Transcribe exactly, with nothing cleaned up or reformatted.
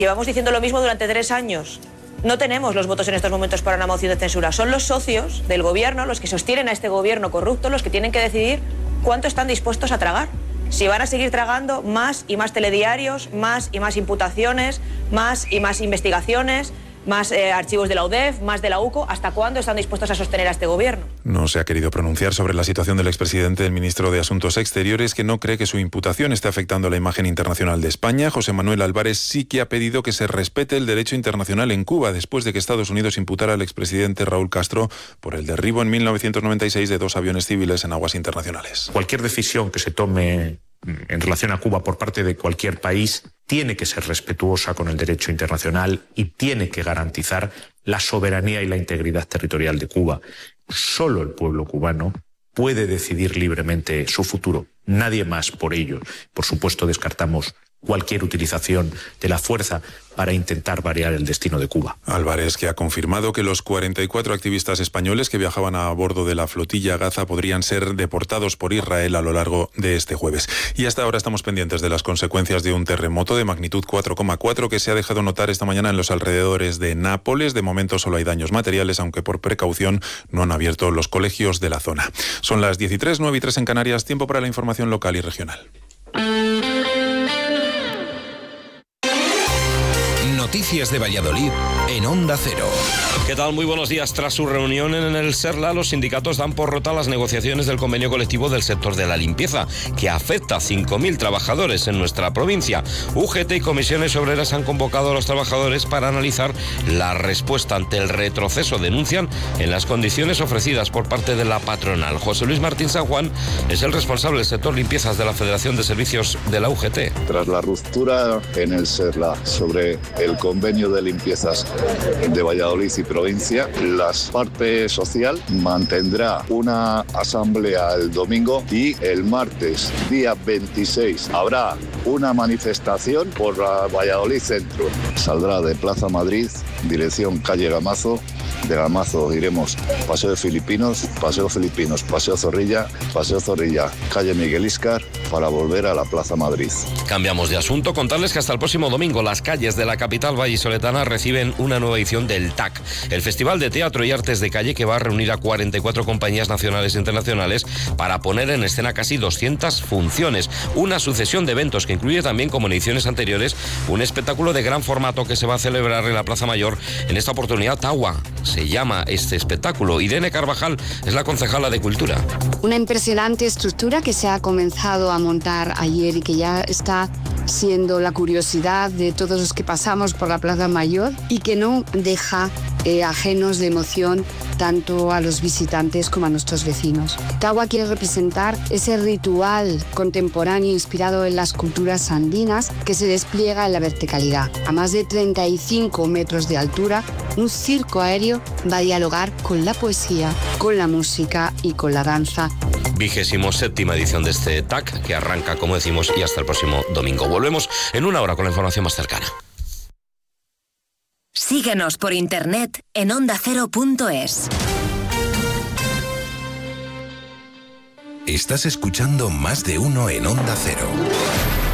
Llevamos diciendo lo mismo durante tres años. No tenemos los votos en estos momentos para una moción de censura. Son los socios del gobierno, los que sostienen a este gobierno corrupto, los que tienen que decidir cuánto están dispuestos a tragar. Si van a seguir tragando más y más telediarios, más y más imputaciones, más y más investigaciones, más eh, archivos de la U D E F, más de la U C O. ¿Hasta cuándo están dispuestos a sostener a este gobierno? No se ha querido pronunciar sobre la situación del expresidente, el ministro de Asuntos Exteriores, que no cree que su imputación esté afectando la imagen internacional de España. José Manuel Álvarez sí que ha pedido que se respete el derecho internacional en Cuba, después de que Estados Unidos imputara al expresidente Raúl Castro por el derribo en mil novecientos noventa y seis de dos aviones civiles en aguas internacionales. Cualquier decisión que se tome en relación a Cuba por parte de cualquier país tiene que ser respetuosa con el derecho internacional y tiene que garantizar la soberanía y la integridad territorial de Cuba. Solo el pueblo cubano puede decidir libremente su futuro, nadie más por ello. Por supuesto, descartamos cualquier utilización de la fuerza para intentar variar el destino de Cuba. Álvarez, que ha confirmado que los cuarenta y cuatro activistas españoles que viajaban a bordo de la flotilla Gaza podrían ser deportados por Israel a lo largo de este jueves. Y hasta ahora estamos pendientes de las consecuencias de un terremoto de magnitud cuatro coma cuatro que se ha dejado notar esta mañana en los alrededores de Nápoles. De momento solo hay daños materiales, aunque por precaución no han abierto los colegios de la zona. Son las diez y tres, nueve y tres en Canarias, tiempo para la información local y regional. Noticias de Valladolid en Onda Cero. ¿Qué tal? Muy buenos días. Tras su reunión en el SERLA, los sindicatos dan por rota las negociaciones del convenio colectivo del sector de la limpieza, que afecta a cinco mil trabajadores en nuestra provincia. U G T y comisiones obreras han convocado a los trabajadores para analizar la respuesta ante el retroceso, denuncian, en las condiciones ofrecidas por parte de la patronal. José Luis Martín San Juan es el responsable del sector limpiezas de la Federación de Servicios de la U G T. Tras la ruptura en el SERLA sobre el convenio de limpiezas de Valladolid y provincia, la parte social mantendrá una asamblea el domingo y el martes, día veintiséis, habrá una manifestación por la Valladolid Centro. Saldrá de Plaza Madrid, dirección calle Gamazo. De Gamazo iremos Paseo de Filipinos, Paseo Filipinos, Paseo Zorrilla, Paseo Zorrilla, calle Miguel Íscar, para volver a la Plaza Madrid. Cambiamos de asunto, contarles que hasta el próximo domingo las calles de la capital vallisoletana reciben una nueva edición del T A C, el Festival de Teatro y Artes de Calle, que va a reunir a cuarenta y cuatro compañías nacionales e internacionales para poner en escena casi doscientas funciones. Una sucesión de eventos que incluye también, como en ediciones anteriores, un espectáculo de gran formato que se va a celebrar en la Plaza Mayor, en esta oportunidad Tawa. Se llama este espectáculo. Irene Carvajal es la concejala de Cultura. Una impresionante estructura que se ha comenzado a montar ayer y que ya está siendo la curiosidad de todos los que pasamos por la Plaza Mayor y que no deja eh, ajenos de emoción tanto a los visitantes como a nuestros vecinos. Tawa quiere representar ese ritual contemporáneo inspirado en las culturas andinas que se despliega en la verticalidad. A más de treinta y cinco metros de altura, un circo aéreo va a dialogar con la poesía, con la música y con la danza. Vigésimo séptima edición de este T A C, que arranca, como decimos, y hasta el próximo domingo. Volvemos en una hora con la información más cercana. Síguenos por internet en onda cero punto es. Estás escuchando Más de Uno en Onda Cero.